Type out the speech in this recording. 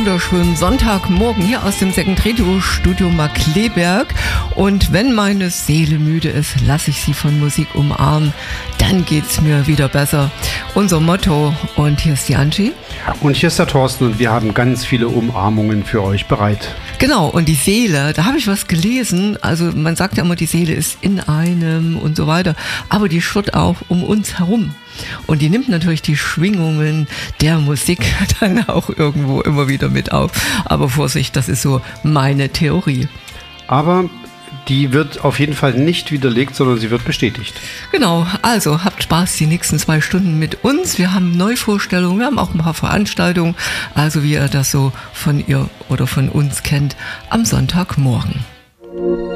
wunderschönen Sonntagmorgen hier aus dem Second Radio Studio Markkleeberg. Und wenn meine Seele müde ist, lasse ich sie von Musik umarmen. Dann geht's mir wieder besser. Unser Motto. Und hier ist die Angie. Und hier ist der Thorsten und wir haben ganz viele Umarmungen für euch bereit. Genau, und die Seele, da habe ich was gelesen. Also man sagt ja immer, die Seele ist in einem und so weiter. Aber die schwirrt auch um uns herum. Und die nimmt natürlich die Schwingungen der Musik dann auch irgendwo immer wieder mit auf. Aber Vorsicht, das ist so meine Theorie. Aber die wird auf jeden Fall nicht widerlegt, sondern sie wird bestätigt. Genau, also habt Spaß die nächsten 2 Stunden mit uns. Wir haben Neuvorstellungen, wir haben auch ein paar Veranstaltungen. Also wie ihr das so von ihr oder von uns kennt am Sonntagmorgen.